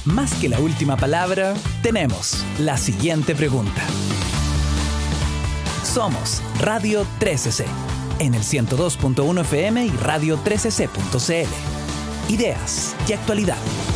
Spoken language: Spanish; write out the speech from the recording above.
más que la última palabra, tenemos la siguiente pregunta. Somos Radio 13C, en el 102.1 FM y radio13c.cl. Ideas y actualidad.